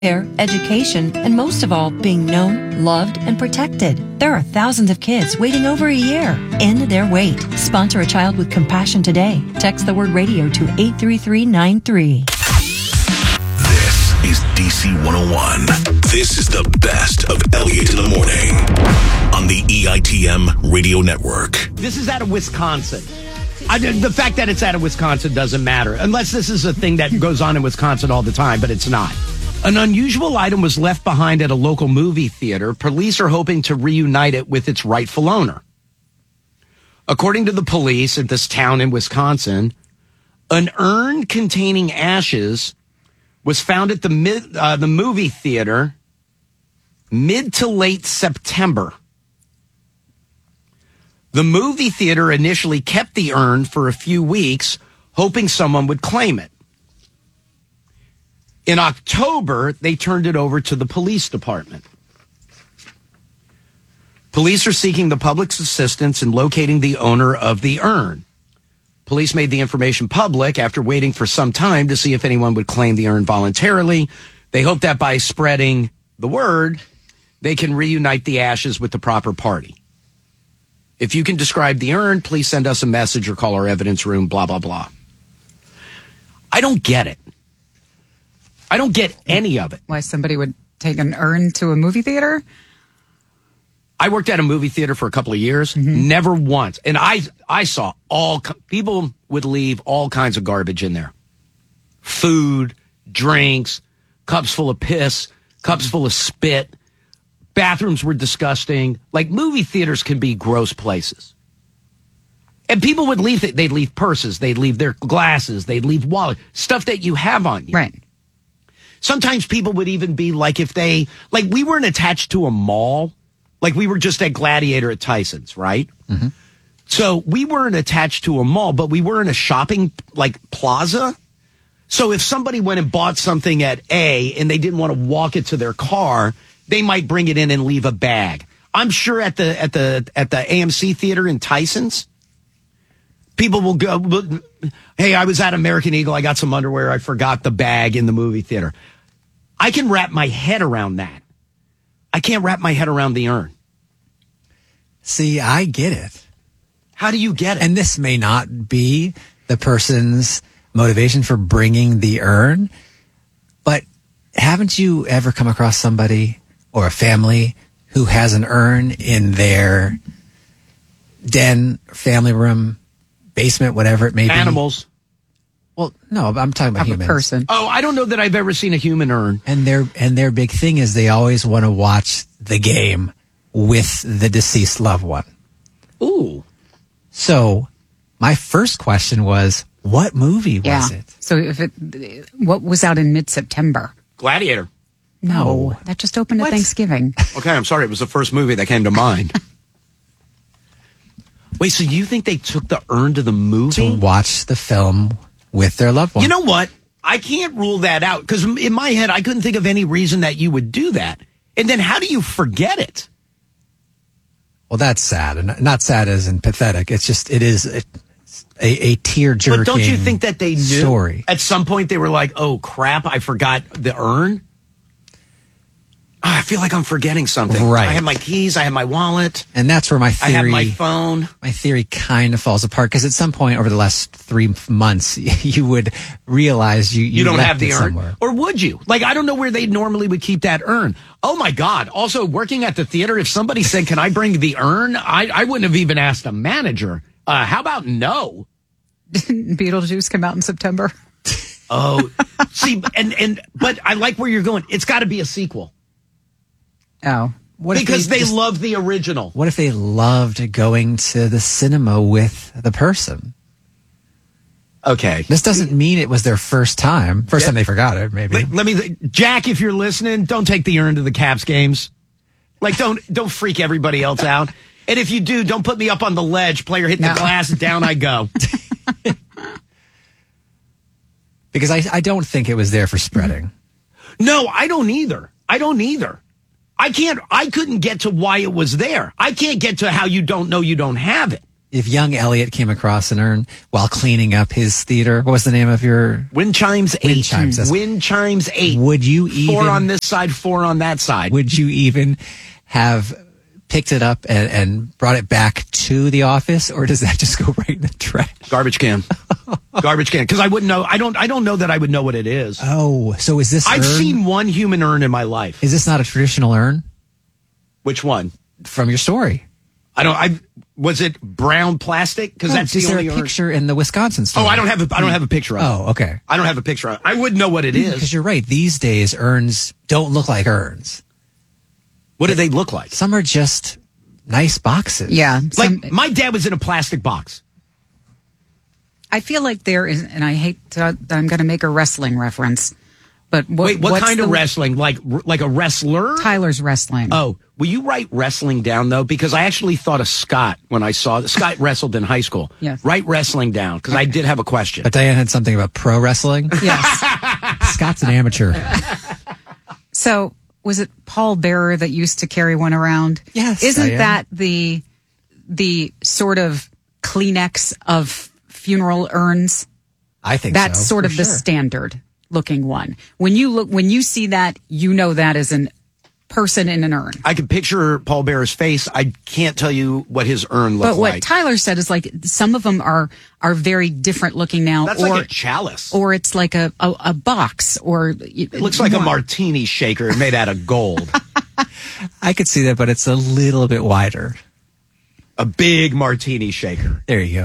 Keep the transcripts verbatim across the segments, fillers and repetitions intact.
care, education, and most of all, being known, loved, and protected. There are thousands of kids waiting over a year. End their wait. Sponsor a child with compassion today. Text the word radio to eight three three nine three. This is D C one oh one. This is the best of Elliott in the Morning on the E I T M Radio Network. This is out of Wisconsin. I, the fact that it's out of Wisconsin doesn't matter, unless this is a thing that goes on in Wisconsin all the time, but it's not. An unusual item was left behind at a local movie theater. Police are hoping to reunite it with its rightful owner. According to the police at this town in Wisconsin, an urn containing ashes was found at the mid, uh, the movie theater mid to late September. The movie theater initially kept the urn for a few weeks, hoping someone would claim it. In October, they turned it over to the police department. Police are seeking the public's assistance in locating the owner of the urn. Police made the information public after waiting for some time to see if anyone would claim the urn voluntarily. They hope that by spreading the word, they can reunite the ashes with the proper party. If you can describe the urn, please send us a message or call our evidence room, blah, blah, blah. I don't get it. I don't get any of it. Why somebody would take an urn to a movie theater? I worked at a movie theater for a couple of years. Mm-hmm. Never once. And I I saw all, people would leave all kinds of garbage in there. Food, drinks, cups full of piss, cups full of spit. Bathrooms were disgusting. Like, movie theaters can be gross places. And people would leave, they'd leave purses, they'd leave their glasses, they'd leave wallets, stuff that you have on you. Right. Sometimes people would even be like, if they, like, we weren't attached to a mall. Like, we were just at Gladiator at Tyson's, right? Mm-hmm. So we weren't attached to a mall, but we were in a shopping, like, plaza. So if somebody went and bought something at A and they didn't want to walk it to their car, they might bring it in and leave a bag. I'm sure at the at the at the A M C theater in Tyson's, people will go, hey, I was at American Eagle, I got some underwear, I forgot the bag in the movie theater. I can wrap my head around that. I can't wrap my head around the urn. See, I get it. How do you get it? And this may not be the person's motivation for bringing the urn, but haven't you ever come across somebody or a family who has an urn in their den, family room, basement, whatever it may be? Animals. Well, no, I'm talking about Of humans. A person. Oh, I don't know that I've ever seen a human urn. And their and their big thing is they always want to watch the game with the deceased loved one. Ooh. So my first question was, what movie was Yeah. it? So if it, what was out in mid-September? Gladiator. No, that just opened What? at Thanksgiving. Okay, I'm sorry. It was the first movie that came to mind. Wait, so you think they took the urn to the movie? To watch the film with their loved one. You know what? I can't rule that out because in my head, I couldn't think of any reason that you would do that. And then how do you forget it? Well, that's sad. And not sad as in pathetic. It's just, it is a, a, a tear-jerking But don't you think that they knew story. At some point they were like, oh, crap, I forgot the urn? Oh, I feel like I'm forgetting something. Right. I have my keys. I have my wallet. And that's where my I have theory, my phone. my theory kind of falls apart because at some point over the last three months, you would realize you, you, You don't left have the it urn. somewhere. Or would you? Like, I don't know where they normally would keep that urn. Oh, my God. Also, working at the theater, if somebody said, can I bring the urn? I, I wouldn't have even asked a manager. Uh, how about no? Didn't Beetlejuice come out in September? Oh, see, and, and, but I like where you're going. It's got to be a sequel. Oh. What if Because they, just- love the original. What if they loved going to the cinema with the person? Okay. This doesn't mean it was their first time. First time they forgot it, maybe. Let, let me, Jack, if you're listening, don't take the urn to the Caps games. Like, don't, don't freak everybody else out. And if you do, don't put me up on the ledge. Player hitting No. the glass, down I go. Because I, I don't think it was there for spreading. No, I don't either. I don't either. I can't, I couldn't get to why it was there. I can't get to how you don't know you don't have it. if young Elliot came across an urn while cleaning up his theater, what was the name of your Wind chimes eight. Wind chimes, that's- Wind chimes eight. Would you even Four on this side, four on that side. Would you even have picked it up and, and brought it back to the office, or does that just go right in the trash? Garbage can. Garbage can. Because I wouldn't know. I don't. I don't know that I would know what it is. Oh, so is this? I've urn, seen one human urn in my life. Is this not a traditional urn Which one? from your story? I don't. I was it brown plastic? Because Oh, that's is the there only a urn. picture in the Wisconsin story? Oh, I don't have. A, I don't have a picture of it. Oh, okay. I don't have a picture of it. I wouldn't know what it Because is. you're right. These days, urns don't look like urns. What do they look like? Some are just nice boxes. Yeah. Like some- my dad was in a plastic box. I feel like there is, and I hate to, I'm going to make a wrestling reference, but what, Wait, what what's kind of the- wrestling? Like like a wrestler? Tyler's wrestling. Oh, will you write wrestling down though? Because I actually thought of Scott when I saw Scott wrestled in high school. Yes. Write wrestling down because I did have a question. But Diane had something about pro wrestling. Yes. Scott's an amateur. So was it Paul Bearer that used to carry one around? Yes, Isn't Diane. that the the sort of Kleenex of funeral urns? I think That's so, sort for of the sure. standard looking one. When you look, when you see that, you know that is a person in an urn. I can picture Paul Bearer's face. I can't tell you what his urn looked But what like. Tyler said is like some of them are are very different looking now, That's or like a chalice. or it's like a a, a box, or It looks like a martini shaker made out of gold. I could see that, but it's a little bit wider. A big martini shaker. There you go.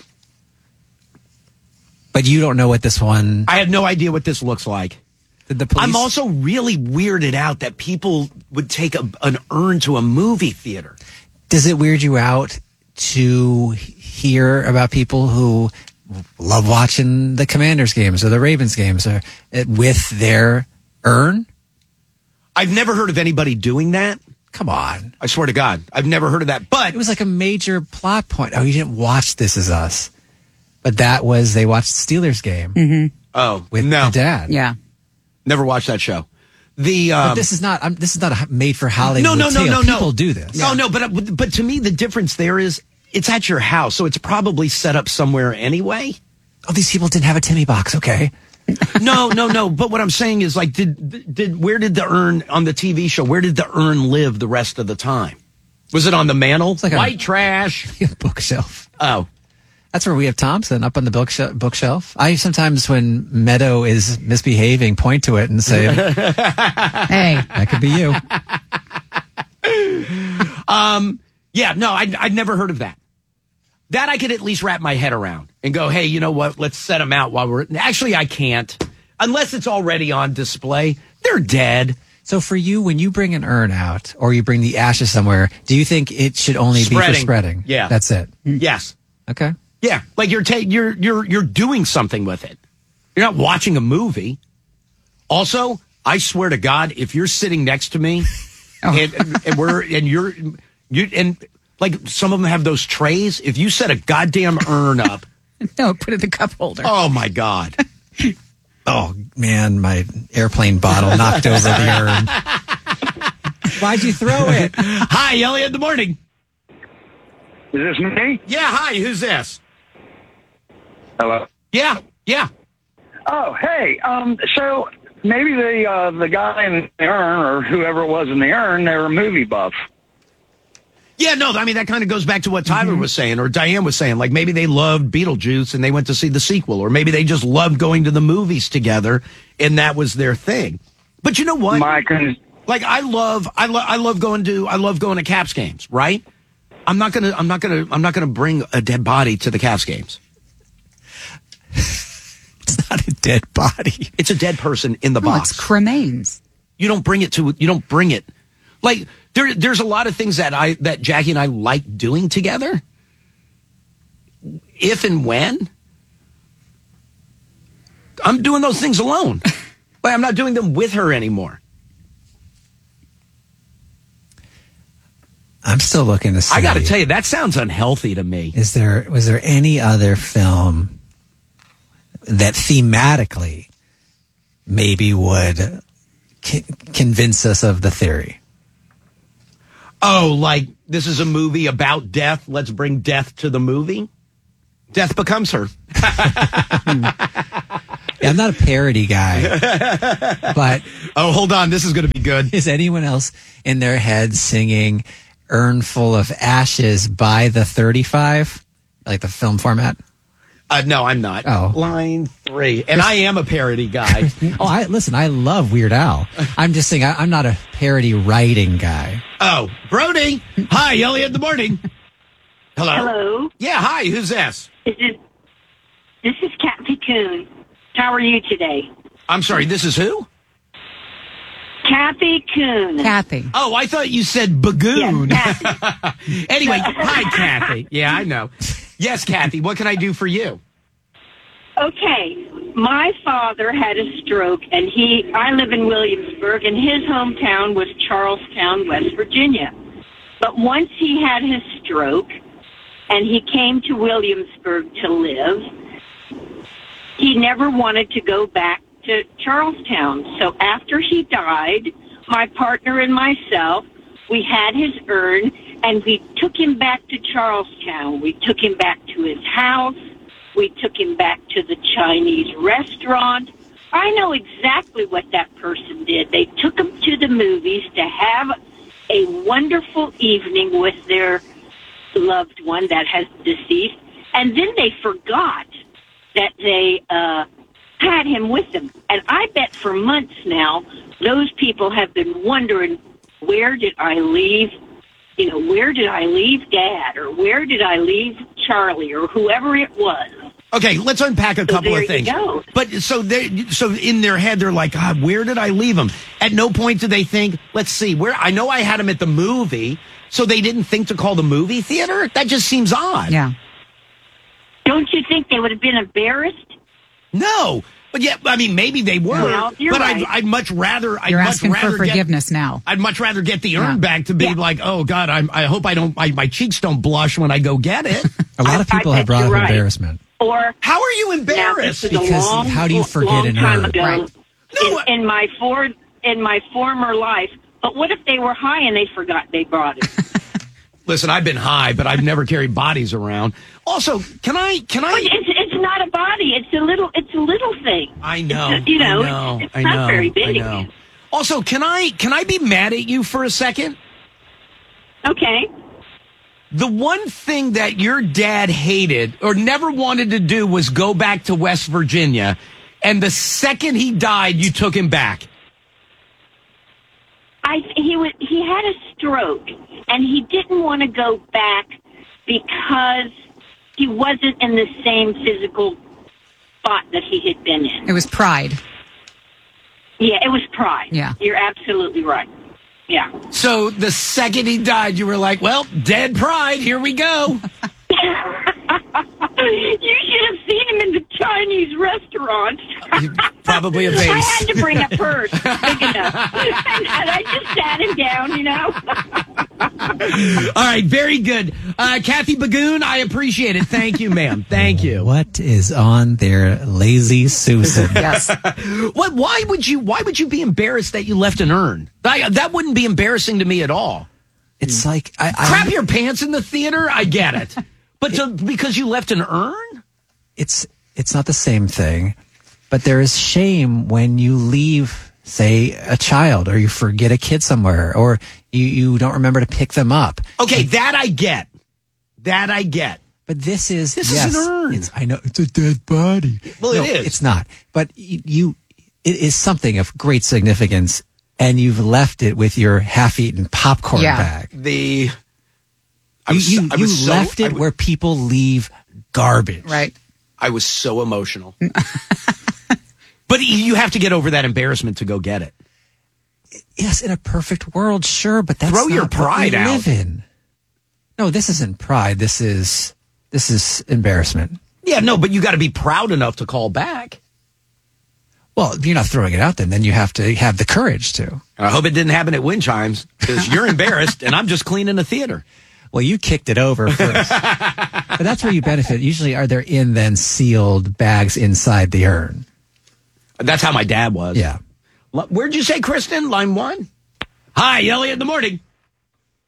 But you don't know what this one. I have no idea what this looks like. Did the police? I'm also really weirded out that people would take a, an urn to a movie theater. Does it weird you out to hear about people who love watching the Commanders games or the Ravens games or uh, with their urn? I've never heard of anybody doing that. Come on. I swear to God, I've never heard of that. But It was like a major plot point. Oh, you didn't watch This Is Us. But that was, they watched the Steelers game oh with no, the dad. Yeah. never watched that show. The um, But this is not, I'm, this is not a made for Hollywood no, no, no, tale. no, no. People do this. No, no, but but to me, the difference there is it's at your house, so it's probably set up somewhere anyway. Oh, these people didn't have a Timmy box. Okay. No, no, no. But what I'm saying is, like, did did where did the urn on the T V show? Where did the urn live the rest of the time? Was it on the mantle? like a- White trash. Bookshelf. Oh, That's where we have Thompson up on the bookshelf. bookshelf. I sometimes, when Meadow is misbehaving, point to it and say, Hey, that could be you. yeah. No, I I'd never heard of that. That I could at least wrap my head around and go, hey, you know what? Let's set them out while we're. Actually, I can't unless it's already on display. They're dead. So for you, when you bring an urn out or you bring the ashes somewhere, do you think it should only be for Spreading. spreading? Yeah. That's it. Yes. Okay. Yeah, like you're ta- you're you're you're doing something with it. You're not watching a movie. Also, I swear to God, if you're sitting next to me, and, and we're and you're you and like some of them have those trays. If you set a goddamn urn up, no, put it in the cup holder. oh my God, Oh, man, my airplane bottle knocked over the urn. Why'd you throw it? hi Elliot, in the morning. Is this me? Yeah, hi. Who's this? Hello. Yeah, yeah. Oh, hey. Um, so maybe the uh, the guy in the urn or whoever it was in the urn, they were a movie buff. Yeah, no, I mean, that kind of goes back to what Tyler was saying or Diane was saying. Like maybe they loved Beetlejuice and they went to see the sequel, or maybe they just loved going to the movies together and that was their thing. But you know what? My con- Like I love, I love, I love going to, I love going to Caps games, right? I'm not gonna, I'm not gonna, I'm not gonna bring a dead body to the Caps games. It's not a dead body. It's a dead person in the No, box. it's cremains. You don't bring it to, you don't bring it. Like there, there's a lot of things that I, that Jackie and I like doing together. If and when I'm doing those things alone, but I'm not doing them with her anymore. I'm still looking to see. I got to tell you, that sounds unhealthy to me. Is there, was there any other film that thematically maybe would c- convince us of the theory? Oh, like this is a movie about death. Let's bring death to the movie. Death becomes her. Yeah, I'm not a parody guy, but oh, hold on. This is going to be good. Is anyone else in their head singing Urn Full of Ashes by the thirty-five, like the film format? Uh, no, I'm not. Oh. Line three. And I am a parody guy. oh, I listen, I love Weird Al. I'm just saying I, I'm not a parody writing guy. Oh, Brody. Hi, Elliot in the morning. Hello. Hello. Yeah, hi. Who's this? Is it, this is Kathy Coon. How are you today? I'm sorry, this is who? Kathy Coon. Kathy. Oh, I thought you said Bagoon. Yes, Kathy. Anyway, hi, Kathy. Yeah, I know. Yes, Kathy, what can I do for you? Okay, my father had a stroke, and he, I live in Williamsburg, and his hometown was Charlestown, West Virginia. But once he had his stroke, and he came to Williamsburg to live, he never wanted to go back to Charlestown. So after he died, my partner and myself, we had his urn, and we took him back to Charlestown. We took him back to his house. We took him back to the Chinese restaurant. I know exactly what that person did. They took him to the movies to have a wonderful evening with their loved one that has deceased, and then they forgot that they uh, had him with them. And I bet for months now, those people have been wondering, where did I leave, you know, where did I leave Dad, or where did I leave Charlie, or whoever it was. Okay, let's unpack a So couple there of things. you go. But so they, so in their head, they're like, God, where did I leave him? At no point do they think, let's see, where, I know I had him at the movie, so they didn't think to call the movie theater? That just seems odd. Yeah. Don't you think they would have been embarrassed? No. But yeah, I mean, maybe they were. Well, you're but right. I'd, I'd much rather. I'd You're much asking rather for forgiveness get, now. I'd much rather get the urn Yeah. back to be Yeah. like, oh God, I'm, I hope I don't. My, my cheeks don't blush when I go get it. A lot of I- I people bet have brought up you're right. embarrassment. Or How are you now, embarrassed? this is a Because long, how do you forget long an time urn? ago Right. No, in, in my for, in my former life. But what if they were high and they forgot they brought it? Listen, I've been high, but I've never carried bodies around. Also, can I? Can But I? it's it's not a body. It's a little. It's a little thing. I know. It's, you know, I know. it's, it's I not know. very big. I know. Also, can I? Can I be mad at you for a second? Okay. The one thing that your dad hated or never wanted to do was go back to West Virginia, and the second he died, you took him back. I he was he had a stroke, and he didn't want to go back because he wasn't in the same physical spot that he had been in. It was pride. Yeah, it was pride. Yeah. You're absolutely right. Yeah. So the second he died, you were like, well, dead pride, here we go. You should have seen him in the Chinese restaurant. Probably a I vase. had to bring a purse big enough. And, and I just sat him down, you know. All right, very good. Uh, Kathy Bagoon, I appreciate it. Thank you, ma'am. Thank you. What is on their lazy Susan? Yes. What? Why would you? Why would you be embarrassed that you left an urn? That, that wouldn't be embarrassing to me at all. It's like I, I Crap your pants in the theater. I get it, but to, because you left an urn. it's it's not the same thing, but there is shame when you leave, say, a child, or you forget a kid somewhere, or you, you don't remember to pick them up. Okay, that I get. That I get. But this is This is yes, an urn. It's, I know it's a dead body. Well, it No, is. It's not. But you, you, it is something of great significance, and you've left it with your half-eaten popcorn Yeah. bag. The I You, was, you, I you was so- left I it w- where people leave garbage. Right. I was so emotional. But you have to get over that embarrassment to go get it. Yes, in a perfect world, sure, but that's Throw not your what pride we out. live in. No, this isn't pride. This is this is embarrassment. Yeah, no, but you got to be proud enough to call back. Well, if you're not throwing it out, then then you have to have the courage to. I hope it didn't happen at Wind Chimes because you're embarrassed and I'm just cleaning the theater. Well, you kicked it over first, but that's where you benefit. Usually, are there in then sealed bags inside the urn? That's how my dad was. Yeah. L- Where'd you say, Kristen? Line one? Hi, Elliot in the morning.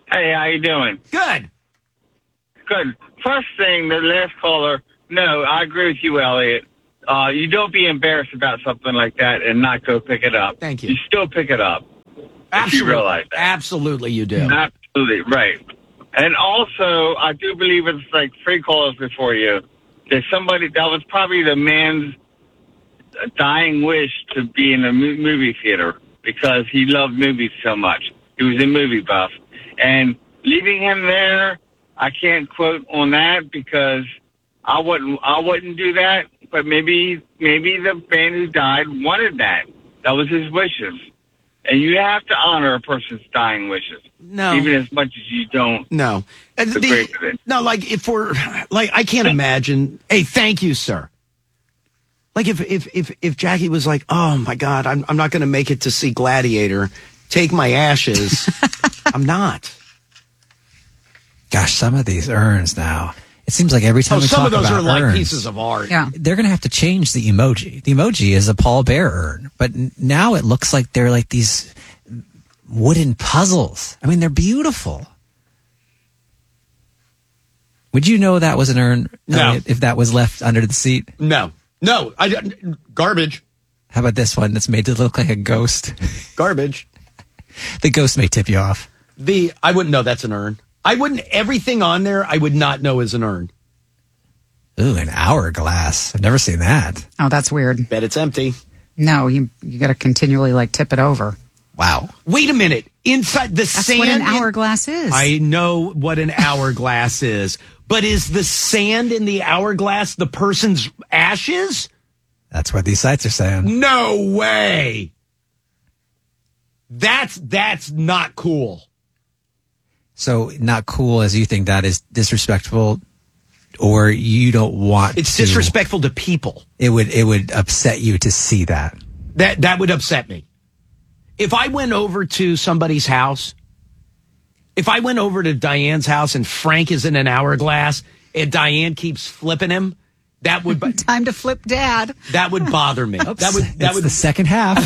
Hey, how you doing? Good. Good. First thing, the last caller, no, I agree with you, Elliot. Uh, you don't be embarrassed about something like that and not go pick it up. Thank you. You still pick it up. Absolutely. If you realize that. Absolutely you do. Absolutely, right. And also, I do believe it's like three callers before you. There's somebody, that was probably the man's dying wish to be in a mo- movie theater because he loved movies so much. He was a movie buff. And leaving him there, I can't quote on that because I wouldn't I wouldn't do that. But maybe maybe the man who died wanted that. That was his wishes. And you have to honor a person's dying wishes. No. Even as much as you don't. No. And agree the- with it. no, like if we're like I can't imagine. Hey, thank you, sir. Like if if if if Jackie was like, "Oh my God, I'm I'm not going to make it to see Gladiator. Take my ashes." I'm not. Gosh, some of these urns now. It seems like every time Oh, we some talk of those about are like urns, pieces of art. Yeah. they're going to have to change the emoji. The emoji is a Paul Bear urn, but n- now it looks like they're like these wooden puzzles. I mean, they're beautiful. Would you know that was an urn, No. Elliot, if that was left under the seat? No, no, I garbage, How about this one that's made to look like a ghost? garbage. The ghost may tip you off. The I wouldn't know that's an urn. I wouldn't. Everything on there, I would not know is an urn. Ooh, an hourglass. I've never seen that. Oh, that's weird. Bet it's empty. No, you you got to continually like tip it over. Wow. Wait a minute. Inside the That's sand. what an in- hourglass is. I know what an hourglass is, but is the sand in the hourglass the person's ashes? That's what these sites are saying. No way. That's that's not cool. So not cool as you think that is disrespectful, or you don't want It's to. disrespectful to people. It would it would upset you to see that. That that would upset me. If I went over to somebody's house, if I went over to Diane's house and Frank is in an hourglass and Diane keeps flipping him, that would Time to flip dad. that would bother me. That would that It's would the second half.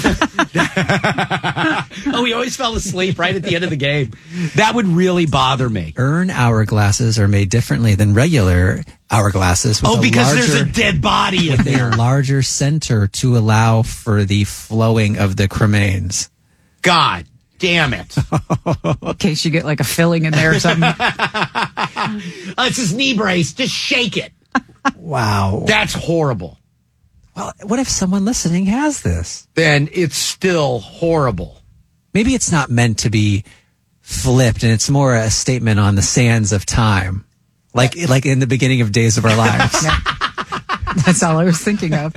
Oh, he always fell asleep right at the end of the game. That would really bother me. Urn hourglasses are made differently than regular hourglasses. With Oh, a because larger, there's a dead body in with there. a larger center to allow for the flowing of the cremains. God damn it. In case you get like a filling in there or something. Oh, it's his knee brace. Just shake it. Wow. That's horrible. Well, what if someone listening has this? Then it's still horrible. Maybe it's not meant to be flipped, and it's more a statement on the sands of time, like like in the beginning of Days of Our Lives, That's all I was thinking of.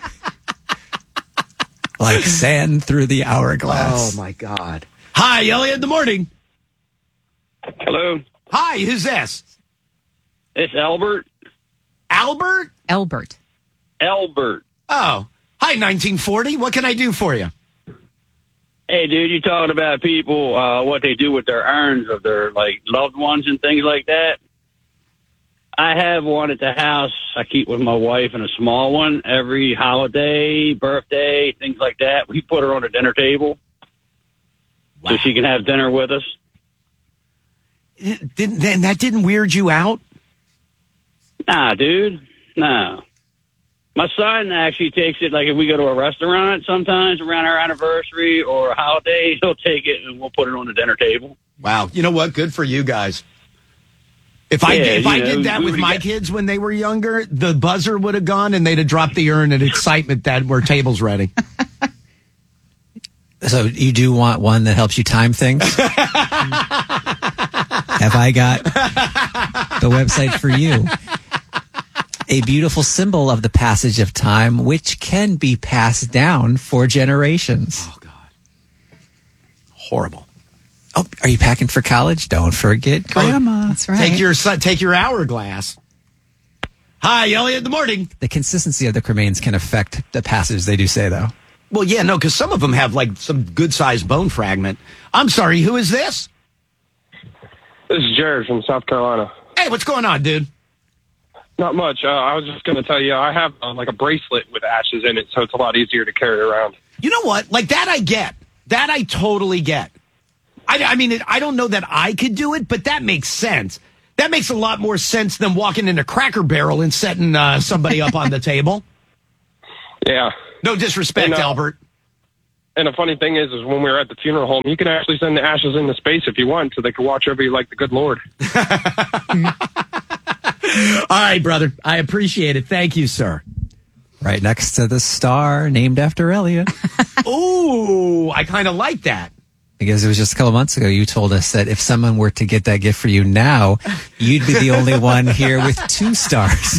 like sand through the hourglass. Oh, my God. Hi, Elliot in the morning. Hello, Hi, who's this? it's Albert. Albert? Elbert. Albert. Oh, hi, nineteen forty. What can I do for you? Hey, dude, you talking about people, uh, what they do with their urns of their, like, loved ones and things like that? I have one at the house I keep with my wife, and a small one. Every holiday, birthday, things like that, we put her on a dinner table so she can have dinner with us. Didn't then that didn't weird you out? Nah, dude, no. My son actually takes it, like if we go to a restaurant sometimes around our anniversary or a holiday, he'll take it and we'll put it on the dinner table. Wow. You know what? Good for you guys. If I Yeah, did, if you I know, did that we with would've my got- kids when they were younger, the buzzer would have gone and they'd have dropped the urn in excitement that we're tables ready. So you do want one that helps you time things? Have I got the website for you? A beautiful symbol of the passage of time, which can be passed down for generations. Oh, God. Horrible. Oh, are you packing for college? Don't forget Grandma. That's right. Take your son- take your hourglass. Hi, Elliot in the morning. The consistency of the cremains can affect the passage, they do say, though. Well, yeah, no, because some of them have like some good sized bone fragment. I'm sorry, who is this? This is Jared from South Carolina. Hey, what's going on, dude? Not much. Uh, I was just going to tell you, I have uh, like a bracelet with ashes in it, so it's a lot easier to carry around. You know what? Like that I get. That I totally get. I, I mean, it, I don't know that I could do it, but that makes sense. That makes a lot more sense than walking in a Cracker Barrel and setting uh, somebody up on the table. Yeah. No disrespect, and, uh, Albert. And the funny thing is, is when we were at the funeral home, you can actually send the ashes into space if you want, so they can watch over you like the good Lord. All right, brother. I appreciate it. Thank you, sir. Right next to the star named after Elliot. Ooh, I kind of like that. Because it was just a couple months ago, you told us that if someone were to get that gift for you now, you'd be the only one here with two stars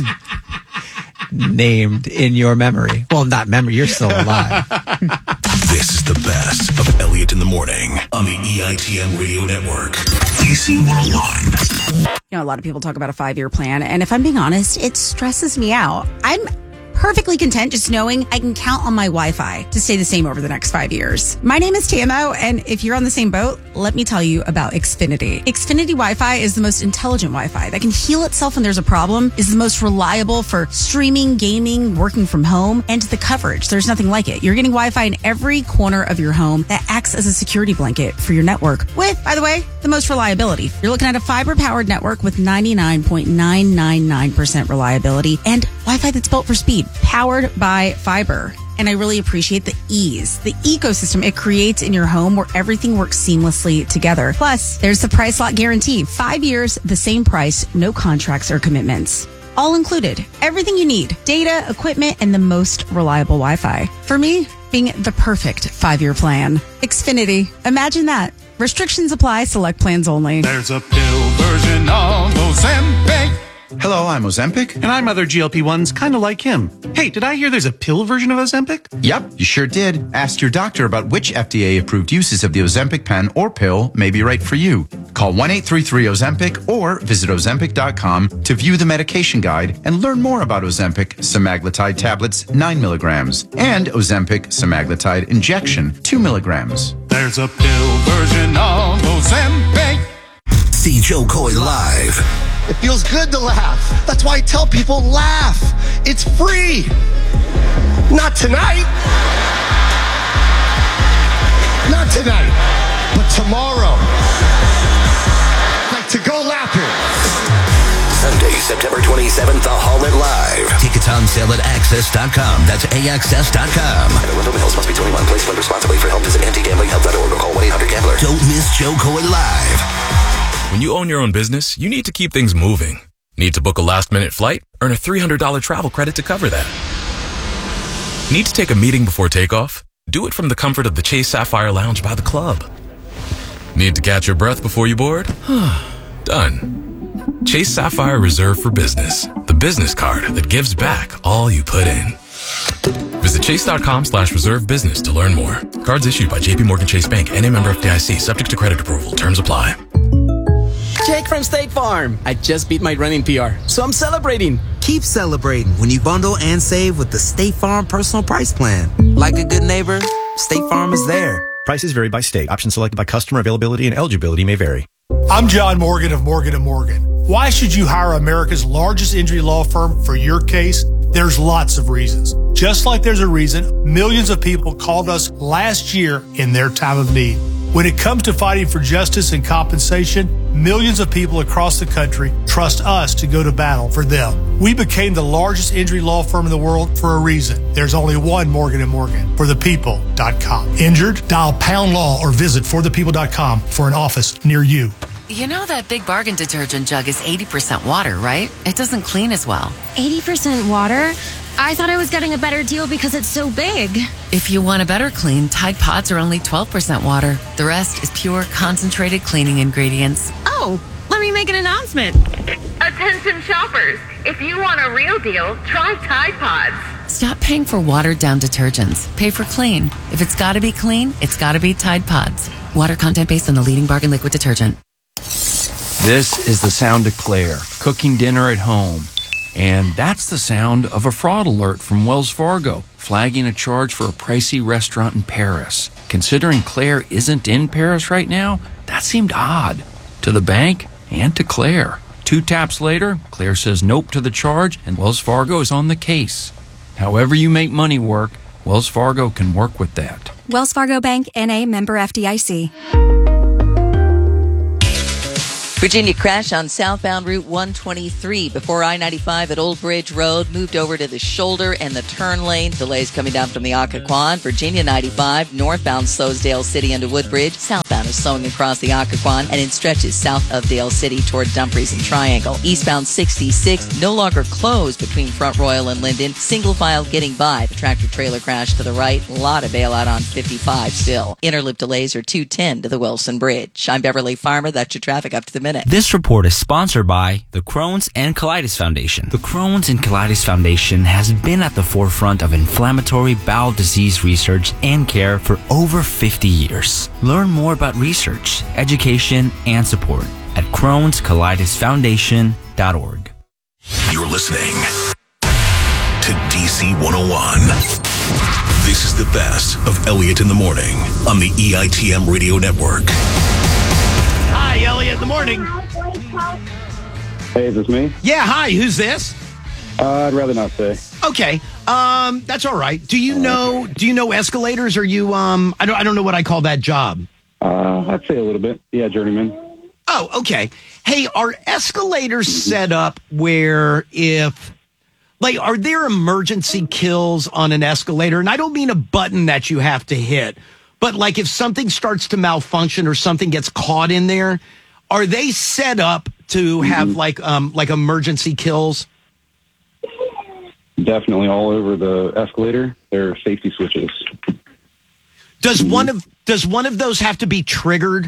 named in your memory. Well, not memory. You're still alive. This is the best of Elliot in the Morning on the E I T M Radio Network. D C one oh one. You know, a lot of people talk about a five-year plan, and if I'm being honest, it stresses me out. I'm perfectly content just knowing I can count on my Wi-Fi to stay the same over the next five years. My name is T M O, and if you're on the same boat, let me tell you about Xfinity. Xfinity Wi-Fi is the most intelligent Wi-Fi that can heal itself when there's a problem, is the most reliable for streaming, gaming, working from home, and the coverage. There's nothing like it. You're getting Wi-Fi in every corner of your home that acts as a security blanket for your network with, by the way, the most reliability. You're looking at a fiber-powered network with ninety-nine point nine nine nine percent reliability and Wi-Fi that's built for speed, powered by fiber. And I really appreciate the ease, the ecosystem it creates in your home where everything works seamlessly together. Plus, there's the price lock guarantee. Five years, the same price, no contracts or commitments. All included. Everything you need. Data, equipment, and the most reliable Wi-Fi. For me, being the perfect five-year plan. Xfinity. Imagine that. Restrictions apply. Select plans only. There's a pill version of Ozempic. Hello, I'm Ozempic. And I'm other G L P ones kind of like him. Hey, did I hear there's a pill version of Ozempic? Yep, you sure did. Ask your doctor about which F D A-approved uses of the Ozempic pen or pill may be right for you. Call one eight three three Ozempic or visit Ozempic dot com to view the medication guide and learn more about Ozempic semaglutide tablets, nine milligrams, and Ozempic semaglutide injection, two milligrams. There's a pill version of Ozempic. See Joe Coy live. It feels good to laugh. That's why I tell people, laugh. It's free. Not tonight. Not tonight, but tomorrow. Like to go laughing. Sunday, September twenty-seventh, the Holland Live. Tickets on sale at access dot com. That's A X S dot com. And Arundel Hills must be twenty-one. Please play responsibly. For help, visit anti gambling help dot org or call one eight hundred gambler. Don't miss Joe Coy Live. When you own your own business, you need to keep things moving. Need to book a last-minute flight? Earn a three hundred dollars travel credit to cover that. Need to take a meeting before takeoff? Do it from the comfort of the Chase Sapphire Lounge by the club. Need to catch your breath before you board? Done. Chase Sapphire Reserve for Business, the business card that gives back all you put in. Visit chase.com slash reserve business to learn more. Cards issued by J P Morgan Chase Bank, N A member F D I C, subject to credit approval. Terms apply. Jake from State Farm. I just beat my running P R, so I'm celebrating. Keep celebrating when you bundle and save with the State Farm Personal Price Plan. Like a good neighbor, State Farm is there. Prices vary by state. Options selected by customer. Availability and eligibility may vary. I'm John Morgan of Morgan and Morgan. Why should you hire America's largest injury law firm for your case? There's lots of reasons. Just like there's a reason millions of people called us last year in their time of need. When it comes to fighting for justice and compensation, millions of people across the country trust us to go to battle for them. We became the largest injury law firm in the world for a reason. There's only one Morgan and Morgan, for the people dot com. Injured? Dial pound law or visit for the people dot com for an office near you. You know that Big Bargain detergent jug is eighty percent water, right? It doesn't clean as well. eighty percent water? I thought I was getting a better deal because it's so big. If you want a better clean, Tide Pods are only twelve percent water. The rest is pure, concentrated cleaning ingredients. Oh, let me make an announcement. Attention shoppers, if you want a real deal, try Tide Pods. Stop paying for watered-down detergents. Pay for clean. If it's gotta be clean, it's gotta be Tide Pods. Water content based on the leading bargain liquid detergent. This is the sound of Claire, cooking dinner at home. And that's the sound of a fraud alert from Wells Fargo, flagging a charge for a pricey restaurant in Paris. Considering Claire isn't in Paris right now, that seemed odd. To the bank and to Claire. Two taps later, Claire says nope to the charge, and Wells Fargo is on the case. However you make money work, Wells Fargo can work with that. Wells Fargo Bank, N A member F D I C. Virginia crash on southbound Route one twenty-three before I ninety-five at Old Bridge Road. Moved over to the shoulder and the turn lane. Delays coming down from the Occoquan. Virginia ninety-five northbound slows Dale City into Woodbridge. Southbound is slowing across the Occoquan and in stretches south of Dale City toward Dumfries and Triangle. Eastbound sixty-six no longer closed between Front Royal and Linden. Single file getting by. The tractor trailer crash to the right. A lot of bailout on fifty-five still. Interloop delays are two ten to the Wilson Bridge. I'm Beverly Farmer. That's your traffic up to the minute. This report is sponsored by the Crohn's and Colitis Foundation. The Crohn's and Colitis Foundation has been at the forefront of inflammatory bowel disease research and care for over fifty years. Learn more about research, education, and support at crohns colitis foundation dot org. You're listening to D C one oh one. This is the best of Elliot in the Morning on the E I T M Radio Network. Hi, Elliot in the morning. Hey, is this me? Yeah, hi. Who's this? Uh, I'd rather not say. Okay, um, that's all right. Do you know? Do you know escalators? Are you? Um, I don't. I don't know what I call that job. Uh, I'd say a little bit. Yeah, journeyman. Oh, okay. Hey, are escalators set up where if, like, are there emergency kills on an escalator? And I don't mean a button that you have to hit. But like if something starts to malfunction or something gets caught in there, are they set up to have mm-hmm. like um like emergency kills? Definitely all over the escalator. There are safety switches. Does mm-hmm. one of does one of those have to be triggered?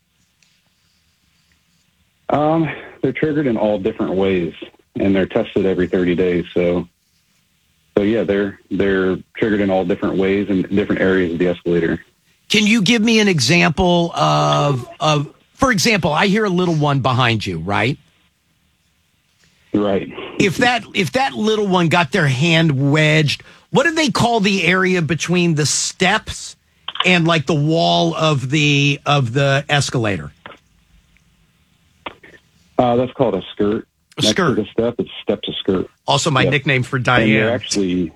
Um, they're triggered in all different ways, and they're tested every thirty days. So, so yeah, they're they're triggered in all different ways in different areas of the escalator. Can you give me an example of, of, for example, I hear a little one behind you, right? Right. If that, if that little one got their hand wedged, what do they call the area between the steps and like the wall of the, of the escalator? Uh, that's called a skirt. A skirt. Next to the step, it's step to skirt. Also my yep. nickname for Diane. And they're actually,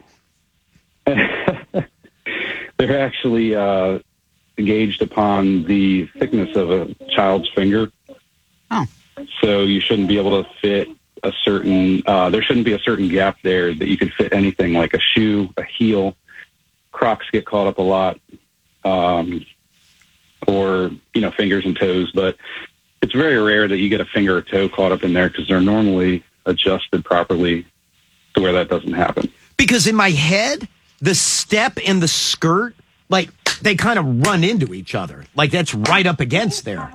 they're actually, uh, gauged upon the thickness of a child's finger. Oh. So you shouldn't be able to fit a certain, uh, there shouldn't be a certain gap there that you could fit anything like a shoe, a heel. Crocs get caught up a lot, um, or, you know, fingers and toes. But it's very rare that you get a finger or toe caught up in there because they're normally adjusted properly to where that doesn't happen. Because in my head, the step and the skirt, like, they kind of run into each other. Like, that's right up against there.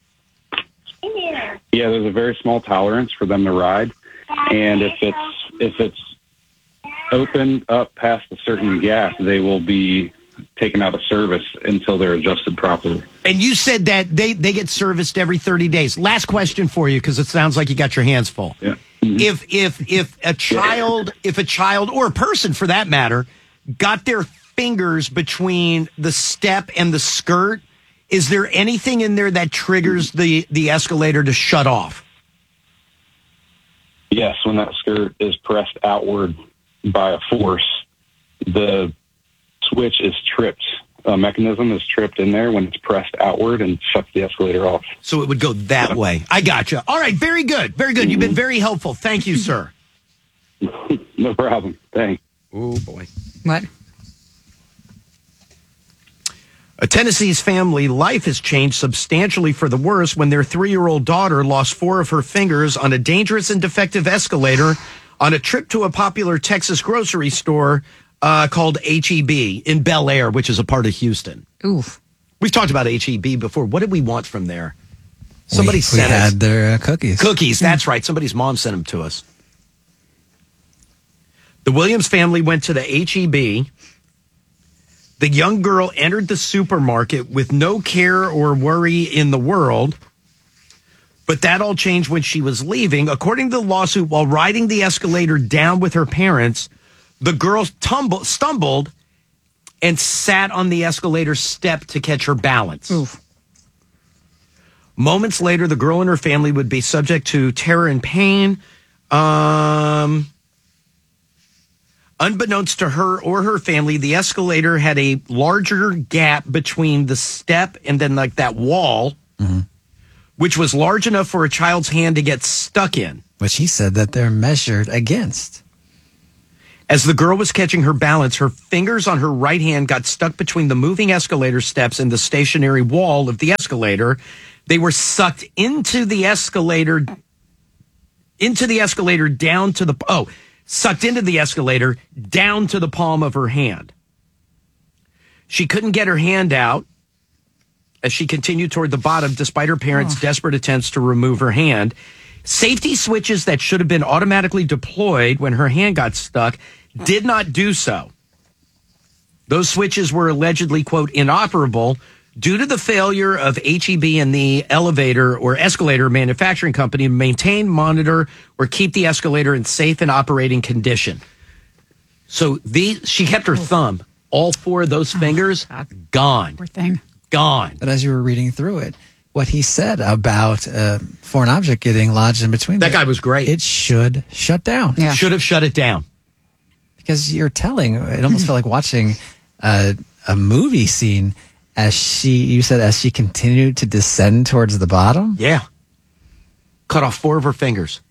Yeah, there's a very small tolerance for them to ride. And if it's if it's opened up past a certain gap, they will be taken out of service until they're adjusted properly. And you said that they, they get serviced every thirty days. Last question for you, because it sounds like you got your hands full. Yeah. Mm-hmm. If if if a child, if a child or a person for that matter, got their fingers between the step and the skirt, is there anything in there that triggers the, the escalator to shut off? Yes, when that skirt is pressed outward by a force, the switch is tripped. A mechanism is tripped in there when it's pressed outward and shuts the escalator off. So it would go that way. I gotcha. All right, very good. Very good. You've been very helpful. Thank you, sir. No problem. Thanks. Oh, boy. What? A Tennessee's family life has changed substantially for the worse when their three-year-old daughter lost four of her fingers on a dangerous and defective escalator on a trip to a popular Texas grocery store uh, called H E B in Bel Air, which is a part of Houston. Oof. We've talked about H E B before. What did we want from there? Somebody we, sent we us. had their uh, cookies. Cookies, that's right. Somebody's mom sent them to us. The Williams family went to the H E B. The young girl entered the supermarket with no care or worry in the world, but that all changed when she was leaving. According to the lawsuit, while riding the escalator down with her parents, the girl tumbled, stumbled and sat on the escalator step to catch her balance. Oof. Moments later, the girl and her family would be subject to terror and pain. Um... Unbeknownst to her or her family, the escalator had a larger gap between the step and then like that wall. Mm-hmm. which was large enough for a child's hand to get stuck in. Which he said that they're measured against. As the girl was catching her balance, her fingers on her right hand got stuck between the moving escalator steps and the stationary wall of the escalator. They were sucked into the escalator, into the escalator down to the, oh, sucked into the escalator down to the palm of her hand. She couldn't get her hand out as she continued toward the bottom, despite her parents' oh. desperate attempts to remove her hand. Safety switches that should have been automatically deployed when her hand got stuck did not do so. Those switches were allegedly, quote, inoperable due to the failure of H E B and the elevator or escalator manufacturing company to maintain, monitor, or keep the escalator in safe and operating condition. So these, she kept her thumb. All four of those fingers, oh, gone. Poor thing. Gone. But as you were reading through it, what he said about a uh, foreign object getting lodged in between. That guy was great. It should shut down. Yeah. Should have shut it down. Because you're telling, it almost felt like watching a, a movie scene as she, you said, as she continued to descend towards the bottom? Yeah. Cut off four of her fingers.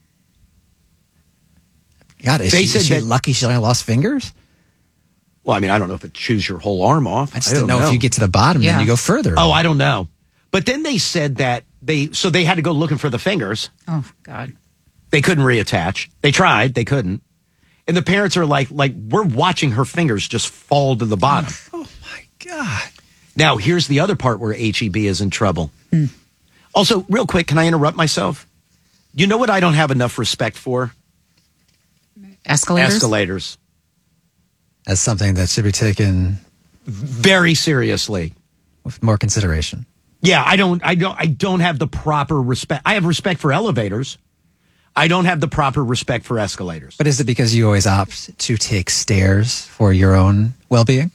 God, is, they she, said is she that, lucky she only lost fingers? Well, I mean, I don't know if it chews your whole arm off. I just I don't know, know if you get to the bottom yeah. and you go further. Oh, I don't know. But then they said that they, so they had to go looking for the fingers. Oh, God. They couldn't reattach. They tried. They couldn't. And the parents are like, like, we're watching her fingers just fall to the bottom. Oh, my God. Now, here's the other part where H E B is in trouble. Mm. Also, real quick, can I interrupt myself? You know what I don't have enough respect for? Escalators? Escalators. As something that should be taken very seriously. With more consideration. Yeah, I don't, I don't, I don't have the proper respect. I have respect for elevators. I don't have the proper respect for escalators. But is it because you always opt to take stairs for your own well-being?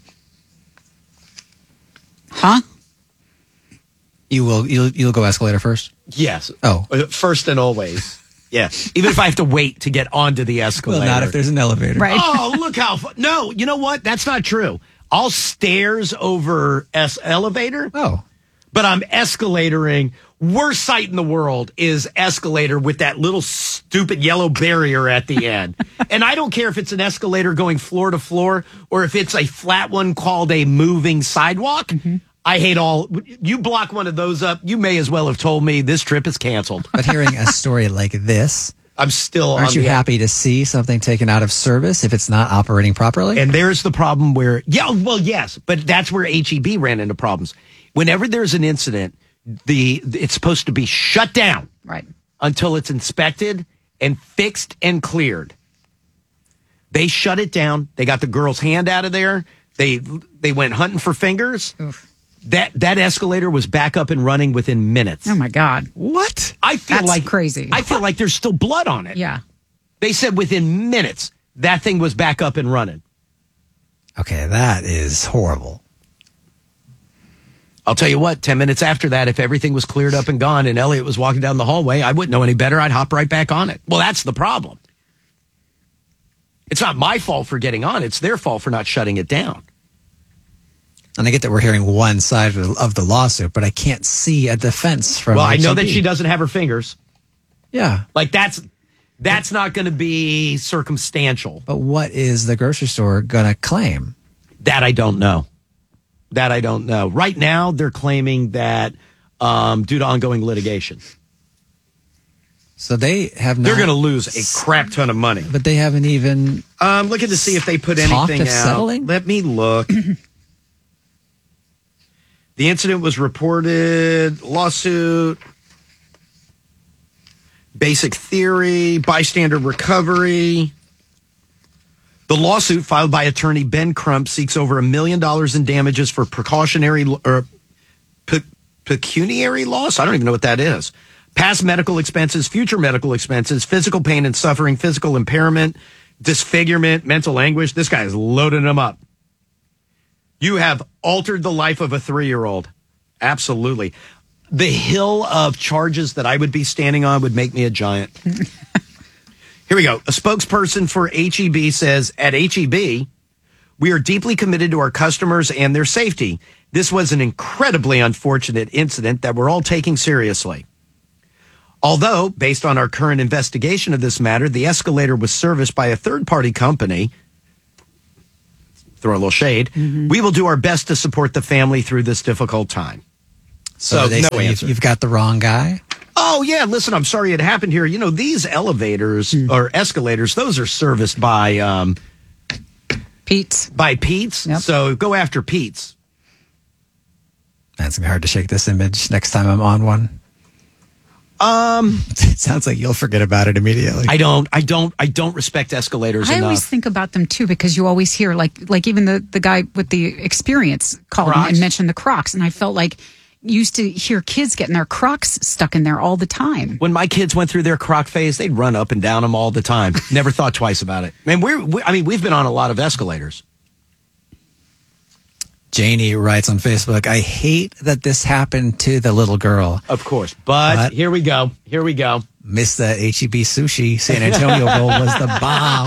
Huh? You will, you'll, you'll go escalator first? Yes. Oh. First and always. Yeah. Even if I have to wait to get onto the escalator. Well, not if there's an elevator. Right. Oh, look how, fu- no, you know what? That's not true. I'll stairs over es- elevator. Oh. But I'm escalatoring. Worst sight in the world is escalator with that little stupid yellow barrier at the end. And I don't care if it's an escalator going floor to floor or if it's a flat one called a moving sidewalk. Mm-hmm. I hate all. You block one of those up, you may as well have told me this trip is canceled. But hearing a story like this, I'm still. Aren't on you the happy to see something taken out of service if it's not operating properly? And there's the problem where, yeah, well, yes, but that's where H E B ran into problems. Whenever there's an incident, the it's supposed to be shut down, right, until it's inspected and fixed and cleared. They shut it down. They got the girl's hand out of there. They they went hunting for fingers. Oof. That that escalator was back up and running within minutes. Oh my God! What? I feel That's like crazy. I feel like there's still blood on it. Yeah. They said within minutes that thing was back up and running. Okay, that is horrible. I'll tell you what, ten minutes after that, if everything was cleared up and gone and Elliot was walking down the hallway, I wouldn't know any better. I'd hop right back on it. Well, that's the problem. It's not my fault for getting on. It's their fault for not shutting it down. And I get that we're hearing one side of the, of the lawsuit, but I can't see a defense from Well, I know H E B. that she doesn't have her fingers. Yeah. Like, that's that's not going to be circumstantial. But what is the grocery store going to claim? That I don't know. That I don't know. Right now, they're claiming that um, due to ongoing litigation. So they have not... They're going to lose a crap ton of money. But they haven't even... I'm looking to see if they put talked anything of out. Settling? Let me look. The incident was reported, lawsuit, basic theory, bystander recovery. The lawsuit filed by attorney Ben Crump seeks over a million dollars in damages for precautionary or pe- pecuniary loss. I don't even know what that is. Past medical expenses, future medical expenses, physical pain and suffering, physical impairment, disfigurement, mental anguish. This guy is loading them up. You have altered the life of a three-year-old. Absolutely. The hill of charges that I would be standing on would make me a giant. Here we go. A spokesperson for H E B says, at H E B, we are deeply committed to our customers and their safety. This was an incredibly unfortunate incident that we're all taking seriously. Although, based on our current investigation of this matter, the escalator was serviced by a third-party company. Throw a little shade. Mm-hmm. We will do our best to support the family through this difficult time. So, so they no say answer. You've got the wrong guy? Oh, yeah. Listen, I'm sorry it happened here. You know, these elevators mm. or escalators, those are serviced by... Um, Pete's. By Pete's. Yep. So go after Pete's. That's going to be hard to shake this image next time I'm on one. Um, it sounds like you'll forget about it immediately. I don't, I don't, I don't respect escalators I enough. always think about them too, because you always hear like, like even the, the guy with the experience called and mentioned the Crocs. And I felt like used to hear kids getting their Crocs stuck in there all the time. When my kids went through their Croc phase, they'd run up and down them all the time. Never thought twice about it. Man, we're, we, I mean, we've been on a lot of escalators. Janie writes on Facebook, I hate that this happened to the little girl. Of course. But, but here we go. Here we go. Missed the H E B sushi. San Antonio Bowl was the bomb.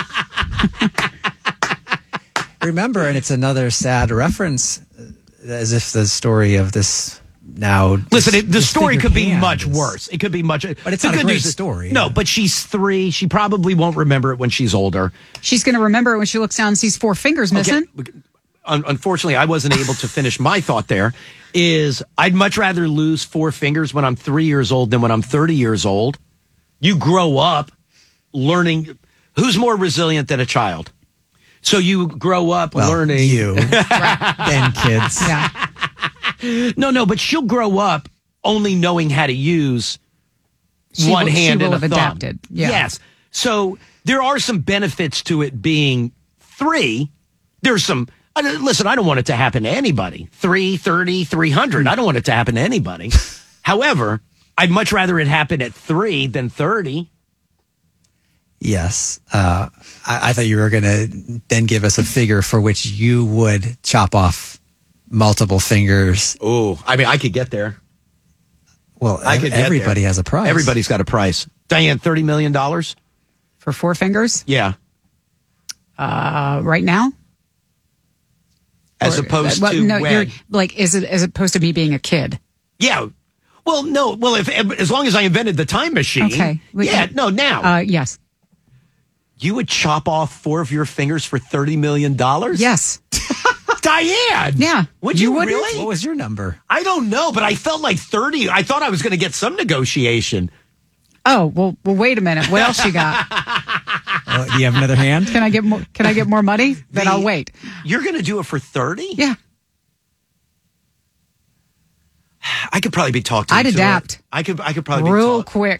Remember, and it's another sad reference, as if the story of this now... Listen, it, the story could be much is, worse. It could be much... But it's not a great news, story. No, but she's three. She probably won't remember it when she's older. She's going to remember it when she looks down and sees four fingers missing. Okay. Unfortunately, I wasn't able to finish my thought there, is I'd much rather lose four fingers when I'm three years old than when I'm thirty years old. You grow up learning. Who's more resilient than a child? So you grow up well, learning. You. Then kids. Yeah. No, no, but she'll grow up only knowing how to use she one will, hand she will and a have thumb. Adapted. Yeah. Yes. So there are some benefits to it being three. There's some... Listen, I don't want it to happen to anybody. three, thirty, three hundred. I don't want it to happen to anybody. However, I'd much rather it happen at three than thirty. Yes. Uh, I, I thought you were going to then give us a figure for which you would chop off multiple fingers. Oh, I mean, I could get there. Well, I could everybody has a price. Everybody's got a price. Diane, thirty million dollars? For four fingers? Yeah. Uh, right now? As or, opposed well, to no, when? You're, like, is it as opposed to me being a kid? Yeah. Well, no. Well, if as long as I invented the time machine. Okay. We, yeah. No. Now. Uh, yes. You would chop off four of your fingers for thirty million dollars? Yes. Diane. Yeah. Would you, you really? What was your number? I don't know, but I felt like thirty. I thought I was going to get some negotiation. Oh well. Well, wait a minute. What else you got? Uh, do you have another hand? Can I get more? Can I get more money? Then the, I'll wait. You're going to do it for thirty? Yeah. I could probably be talked to. I'd adapt. It. I could. I could probably real be talk- quick.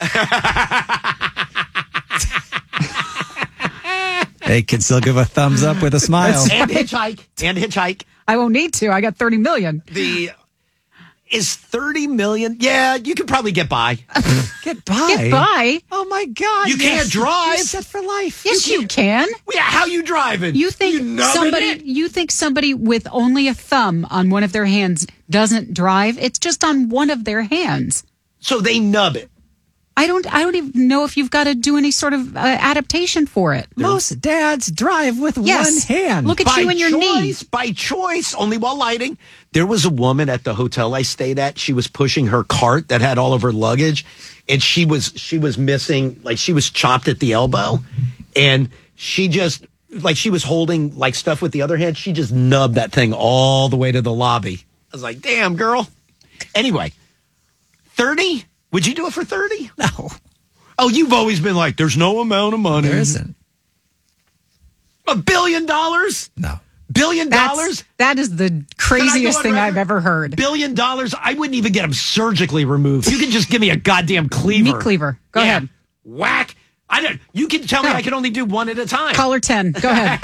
They can still give a thumbs up with a smile. And hitchhike. And hitchhike. I won't need to. I got thirty million. The is thirty million. Yeah, you can probably get by. Get by. Get by. Oh my God! You yes. can't drive. You're set for life. Yes, you you can. Yeah, how you driving? You think you somebody? It? You think somebody with only a thumb on one of their hands doesn't drive? It's just on one of their hands. So they nub it. I don't. I don't even know if you've got to do any sort of uh, adaptation for it. Most dads drive with yes. one hand. Look at by you and your choice, knees. By choice, only while lighting. There was a woman at the hotel I stayed at. She was pushing her cart that had all of her luggage, and she was she was missing, like she was chopped at the elbow, and she just like she was holding like stuff with the other hand. She just nubbed that thing all the way to the lobby. I was like, "Damn, girl." Anyway, thirty. Would you do it for thirty? No. Oh, you've always been like, there's no amount of money. There isn't. A billion dollars? No. Billion That's, dollars? that is the craziest thing I've ever heard. Billion dollars? I wouldn't even get them surgically removed. You can just give me a goddamn cleaver. Meat cleaver. Go yeah. ahead. Whack. I don't. You can tell no. me I can only do one at a time. Caller ten. Go ahead.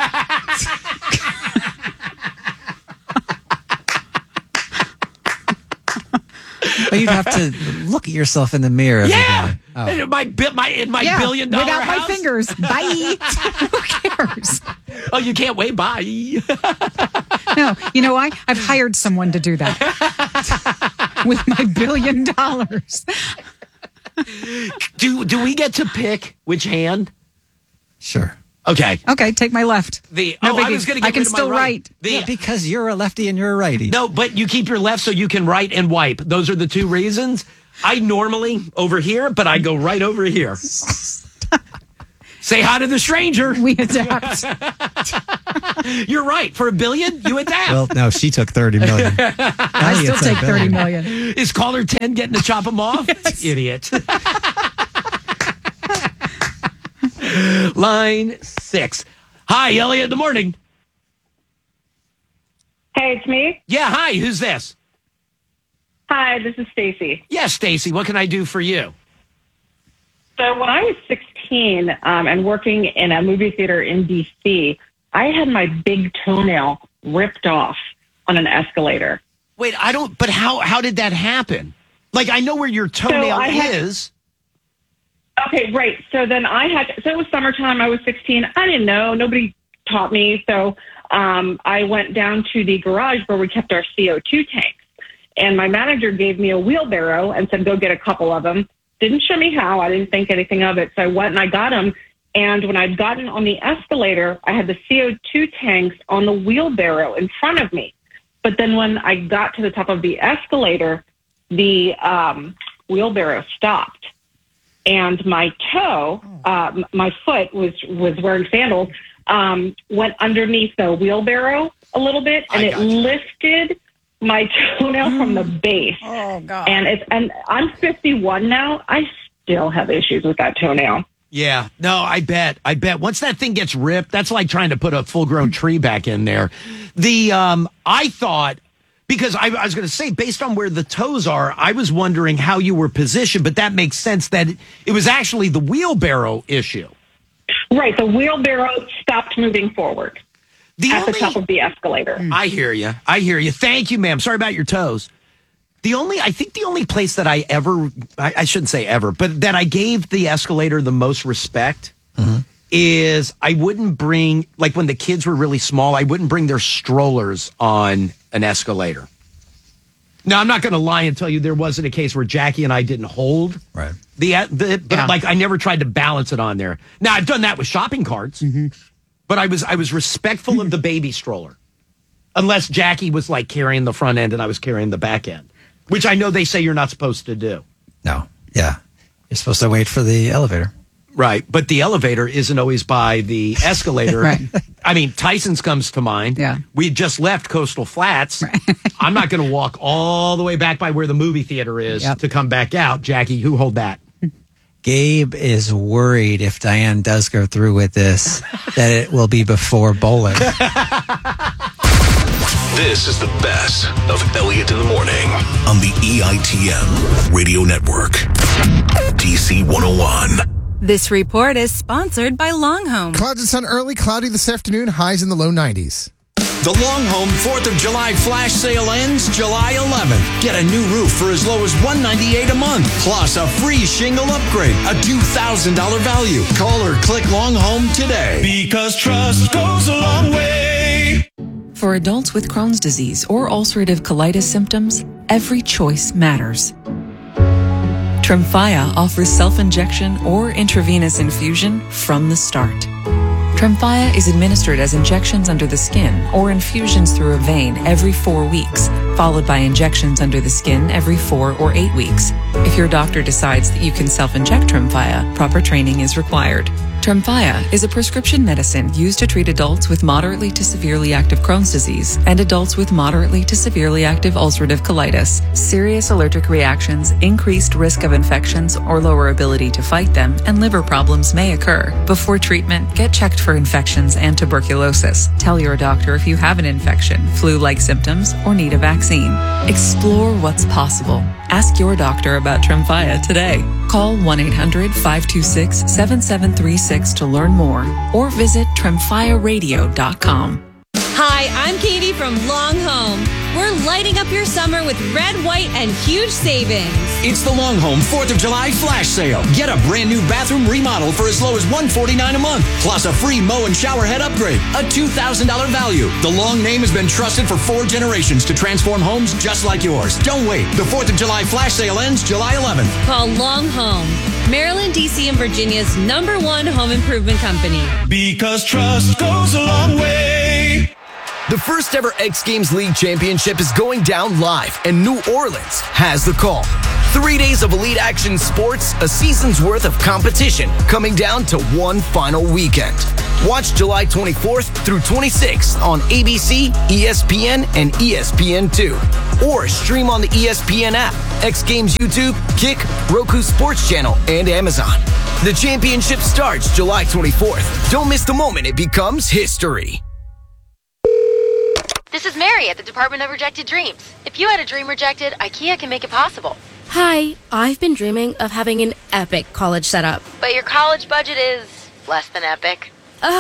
But you'd have to look at yourself in the mirror. Yeah. Oh. In my, my, in my yeah, billion dollar without house. my fingers. Bye. Who cares? Oh, you can't wait. Bye. No. You know why? I've hired someone to do that. With my billion dollars. Do, do we get to pick which hand? Sure. Okay. Okay, take my left. The No oh, I biggie. was going to get I can rid of my still right. write. The, Yeah, because you're a lefty and you're a righty. No, but you keep your left so you can write and wipe. Those are the two reasons. I normally over here, but I go right over here. Say hi to the stranger. We adapt. You're right. For a billion, you adapt. Well, no, she took thirty million. I still take thirty million. Is caller ten getting to chop them off? Yes. Idiot. Line six. Hi, Elliot. In the morning. Hey, it's me. Yeah, hi. Who's this? Hi, this is Stacy. Yes, Stacy. What can I do for you? So when I was sixteen um, and working in a movie theater in D C, I had my big toenail ripped off on an escalator. Wait, I don't. But how? How did that happen? Like, I know where your toenail So I had- is. Okay, right. So then I had, so it was summertime. I was sixteen. I didn't know. Nobody taught me. So um, I went down to the garage where we kept our C O two tanks. And my manager gave me a wheelbarrow and said, go get a couple of them. Didn't show me how. I didn't think anything of it. So I went and I got them. And when I'd gotten on the escalator, I had the C O two tanks on the wheelbarrow in front of me. But then when I got to the top of the escalator, the um, wheelbarrow stopped. And my toe, uh, my foot was, was wearing sandals, um, went underneath the wheelbarrow a little bit, and it lifted my toenail from the base. Oh, God. And it's and I'm fifty-one now. I still have issues with that toenail. Yeah, no, I bet. I bet once that thing gets ripped, that's like trying to put a full grown tree back in there. The um, I thought, because I, I was going to say, based on where the toes are, I was wondering how you were positioned, but that makes sense that it was actually the wheelbarrow issue. Right, the wheelbarrow stopped moving forward the at only, the top of the escalator. I hear you. I hear you. Thank you, ma'am. Sorry about your toes. The only, I think the only place that I ever, I, I shouldn't say ever, but that I gave the escalator the most respect mm-hmm. is I wouldn't bring, like when the kids were really small, I wouldn't bring their strollers on an escalator. Now, I'm not going to lie and tell you there wasn't a case where Jackie and I didn't hold right. the, the but Yeah. like I never tried to balance it on there. Now, I've done that with shopping carts, Mm-hmm. but I was I was respectful of the baby stroller, unless Jackie was like carrying the front end and I was carrying the back end, which I know they say you're not supposed to do. No. Yeah. You're supposed to wait for the elevator. Right. But the elevator isn't always by the escalator. Right. I mean, Tyson's comes to mind. Yeah. We had just left Coastal Flats. Right. I'm not going to walk all the way back by where the movie theater is Yep. to come back out. Jackie, who hold that? Gabe is worried if Diane does go through with this, that it will be before bowling. This is the best of Elliot in the Morning on the E I T M Radio Network. D C one oh one. This report is sponsored by Longhome. Clouds and sun early, cloudy this afternoon, highs in the low nineties. The Longhome fourth of July flash sale ends July eleventh. Get a new roof for as low as one hundred ninety-eight dollars a month, plus a free shingle upgrade, a two thousand dollars value. Call or click Longhome today. Because trust goes a long way. For adults with Crohn's disease or ulcerative colitis symptoms, every choice matters. Tremfya offers self-injection or intravenous infusion from the start. Tremfya is administered as injections under the skin or infusions through a vein every four weeks, followed by injections under the skin every four or eight weeks. If your doctor decides that you can self-inject Tremfya, proper training is required. Tremfya is a prescription medicine used to treat adults with moderately to severely active Crohn's disease and adults with moderately to severely active ulcerative colitis. Serious allergic reactions, increased risk of infections or lower ability to fight them, and liver problems may occur. Before treatment, get checked for infections and tuberculosis. Tell your doctor if you have an infection, flu-like symptoms, or need a vaccine. Explore what's possible. Ask your doctor about Tremfya today. Call one eight hundred five two six seven seven three six to learn more or visit tremfya radio dot com. Hi, I'm Katie from Longhome. We're lighting up your summer with red, white, and huge savings. It's the Longhome fourth of July flash sale. Get a brand new bathroom remodel for as low as one hundred forty-nine dollars a month, plus a free mow and shower head upgrade, a two thousand dollars value. The Long name has been trusted for four generations to transform homes just like yours. Don't wait. The fourth of July flash sale ends July eleventh. Call Longhome. Maryland, D C, and Virginia's number one home improvement company. Because trust goes a long way. The first ever X Games League Championship is going down live, and New Orleans has the call. Three days of elite action sports, a season's worth of competition, coming down to one final weekend. Watch July twenty-fourth through twenty-sixth on A B C, E S P N, and E S P N two. Or stream on the E S P N app, X Games YouTube, Kick, Roku Sports Channel, and Amazon. The championship starts July twenty-fourth. Don't miss the moment it becomes history. This is Mary at the Department of Rejected Dreams. If you had a dream rejected, IKEA can make it possible. Hi, I've been dreaming of having an epic college setup. But your college budget is less than epic.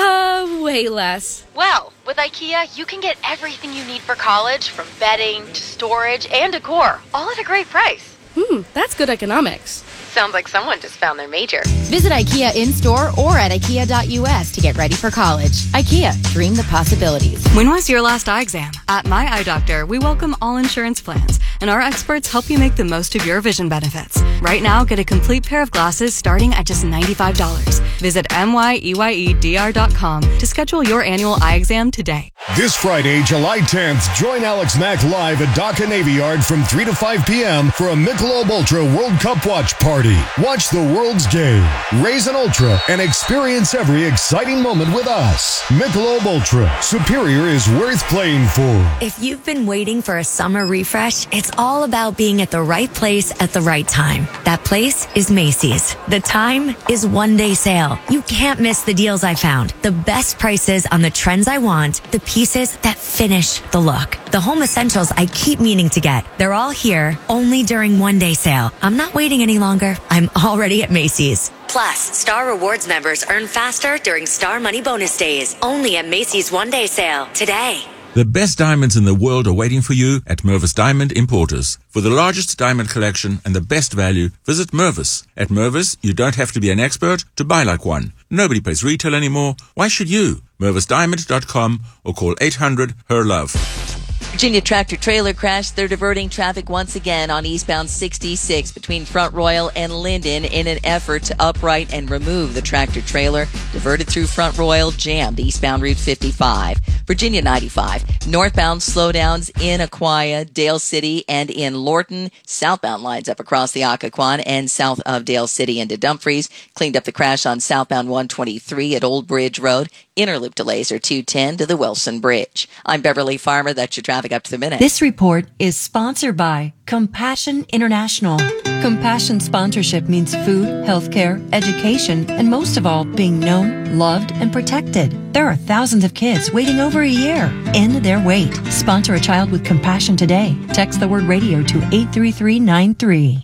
Uh, way less. Well, with IKEA, you can get everything you need for college, from bedding to storage and decor, all at a great price. Hmm, that's good economics. Sounds like someone just found their major. Visit IKEA in-store or at ikea dot U S to get ready for college. IKEA, dream the possibilities. When was your last eye exam? At My Eye Doctor, we welcome all insurance plans, and our experts help you make the most of your vision benefits. Right now, get a complete pair of glasses starting at just ninety-five dollars. Visit M Y E Y E D R dot com to schedule your annual eye exam today. This Friday, July tenth, join Alex Mack live at Dhaka Navy Yard from three to five p.m. for a Michelob Ultra World Cup watch party. Watch the world's game, raise an Ultra, and experience every exciting moment with us. Michelob Ultra. Superior is worth playing for. If you've been waiting for a summer refresh, it's all about being at the right place at the right time. That place is Macy's. The time is one day sale. You can't miss the deals I found. The best prices on the trends I want, the pieces that finish the look. The home essentials I keep meaning to get. They're all here, only during one day sale. I'm not waiting any longer. I'm already at Macy's. Plus, Star Rewards members earn faster during Star Money Bonus Days. Only at Macy's one day sale today. The best diamonds in the world are waiting for you at Mervis Diamond Importers. For the largest diamond collection and the best value, visit Mervis. At Mervis, you don't have to be an expert to buy like one. Nobody pays retail anymore. Why should you? Mervis Diamond dot com or call eight hundred H E R love. Virginia tractor trailer crash. They're diverting traffic once again on eastbound sixty-six between Front Royal and Linden in an effort to upright and remove the tractor trailer. Diverted through Front Royal, jammed eastbound Route fifty-five. Virginia ninety-five. Northbound slowdowns in Aquia, Dale City, and in Lorton. Southbound lines up across the Occoquan and south of Dale City into Dumfries. Cleaned up the crash on southbound one twenty-three at Old Bridge Road. Interloop delays are two ten to the Wilson Bridge. I'm Beverly Farmer. That's your traffic up to the minute. This report is sponsored by Compassion International. Compassion sponsorship means food, healthcare, education, and most of all, being known, loved, and protected. There are thousands of kids waiting over a year. End their wait. Sponsor a child with compassion today. Text the word radio to eight three three nine three.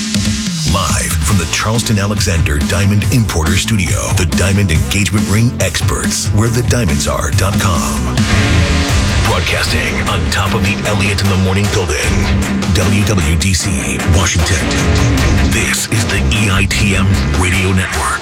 Live from the Charleston Alexander Diamond Importer Studio, the Diamond Engagement Ring experts, where the diamonds are dot com. Broadcasting on top of the Elliott in the Morning building, W W D C, Washington. This is the E I T M Radio Network.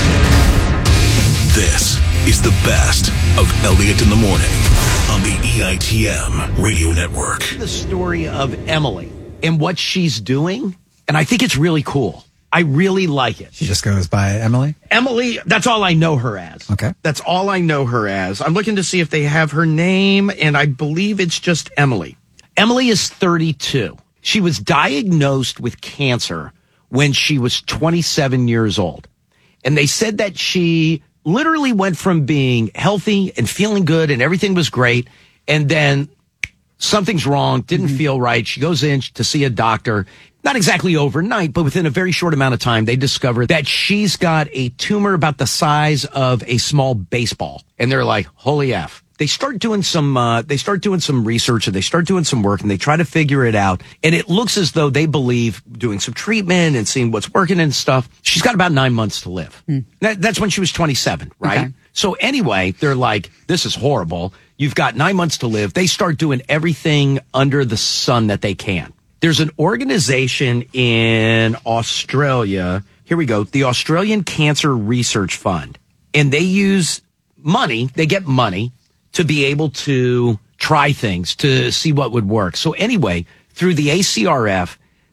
This is the best of Elliott in the Morning on the E I T M Radio Network. The story of Emily and what she's doing, and I think it's really cool. I really like it. She just goes by Emily? Emily, that's all I know her as. Okay. That's all I know her as. I'm looking to see if they have her name, and I believe it's just Emily. Emily is thirty-two. She was diagnosed with cancer when she was twenty-seven years old. And they said that she literally went from being healthy and feeling good and everything was great, and then something's wrong, didn't mm-hmm. feel right. She goes in to see a doctor. Not exactly overnight, but within a very short amount of time, they discover that she's got a tumor about the size of a small baseball. And they're like, holy F. They start doing some, uh, they start doing some research and they start doing some work and they try to figure it out. And it looks as though they believe doing some treatment and seeing what's working and stuff. She's got about nine months to live. Mm. That, that's when she was twenty-seven, right? Okay. So anyway, they're like, this is horrible. You've got nine months to live. They start doing everything under the sun that they can. There's an organization in Australia. Here we go. The Australian Cancer Research Fund. And they use money. They get money to be able to try things, to see what would work. So anyway, through the A C R F,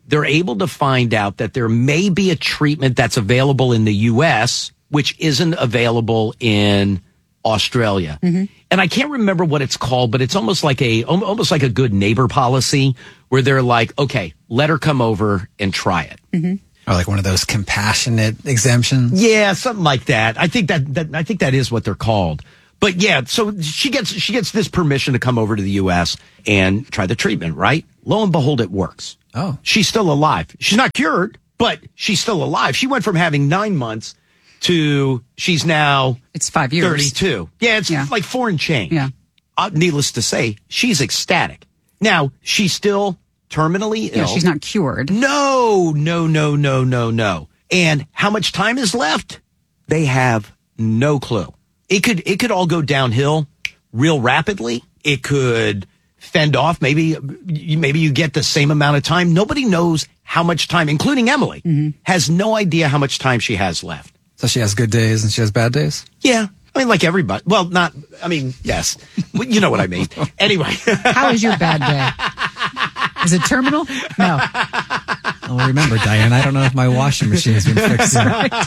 they're able to find out that there may be a treatment that's available in the U S, which isn't available in Australia. Mm-hmm. And I can't remember what it's called, but it's almost like a almost like a good neighbor policy where they're like, okay, let her come over and try it. Mm-hmm. Or like one of those compassionate exemptions. Yeah, something like that. I think that, that I think that is what they're called. But yeah, so she gets she gets this permission to come over to the U S and try the treatment, right? Lo and behold, it works. Oh. She's still alive. She's not cured, but she's still alive. She went from having nine months to she's now it's five years. thirty-two. Yeah, it's yeah. like four and change. Yeah. Uh, needless to say, she's ecstatic. Now, she's still terminally ill. Yeah, she's not cured. No, no, no, no, no, no. And how much time is left? They have no clue. It could it could all go downhill real rapidly. It could fend off. Maybe maybe you get the same amount of time. Nobody knows how much time, including Emily, mm-hmm. has no idea how much time she has left. So she has good days and she has bad days? Yeah. I mean, like everybody. Well, not, I mean, yes. You know what I mean. Anyway. How is your bad day? Is it terminal? No. Oh, remember, Diane, I don't know if my washing machine has been fixed